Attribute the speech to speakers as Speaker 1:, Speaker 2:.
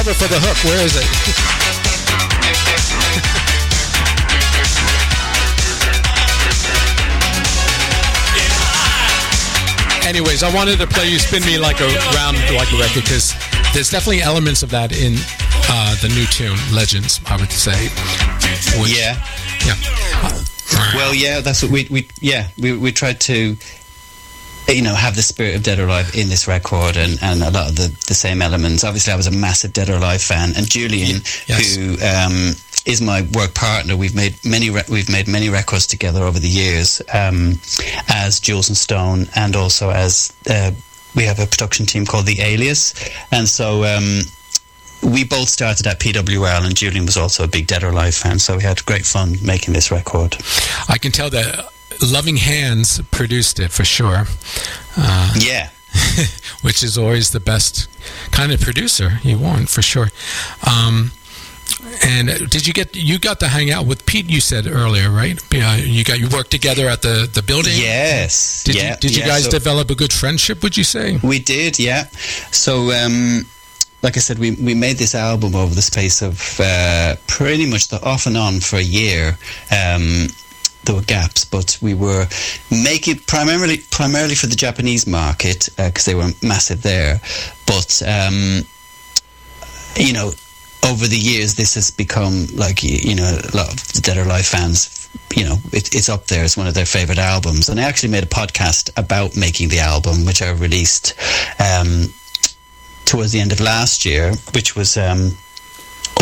Speaker 1: cover for The Hook. Where is it? Anyways, I wanted to play You Spin Me Like a Round Like a Record because there's definitely elements of that in the new tune, Legends, I would say. Which,
Speaker 2: yeah. Well, yeah, that's what we tried to, have the spirit of Dead or Alive in this record and a lot of the same elements. Obviously, I was a massive Dead or Alive fan, and Julian,
Speaker 1: yes,
Speaker 2: who is my work partner, we've made many records together over the years, as Jules and Stone, and also as we have a production team called The Alias, and so we both started at PWL, and Julian was also a big Dead or Alive fan, so we had great fun making this record.
Speaker 1: I can tell that Loving Hands produced it for sure.
Speaker 2: Yeah.
Speaker 1: Which is always the best kind of producer you want, for sure. And you got to hang out with Pete, you said earlier, right? You worked together at the building?
Speaker 2: Yes.
Speaker 1: Did you guys develop a good friendship, would you say?
Speaker 2: We did, yeah. So, like I said, we made this album over the space of pretty much off and on for a year. There were gaps, but we were making primarily for the Japanese market because they were massive there. But over the years, this has become like a lot of the Dead or Alive fans. It's up there as one of their favorite albums. And I actually made a podcast about making the album, which I released towards the end of last year, which was